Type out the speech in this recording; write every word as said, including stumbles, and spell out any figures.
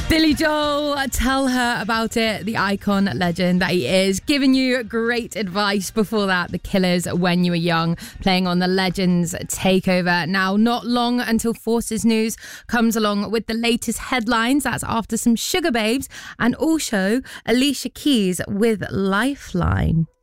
Billy Joel, tell her about it. The icon legend that he is. Giving you great advice before that. The Killers, When You Were Young, playing on the Legends Takeover. Now, not long until Forces News comes along with the latest headlines. That's after some Sugar Babes and also Alicia Keys with Lifeline.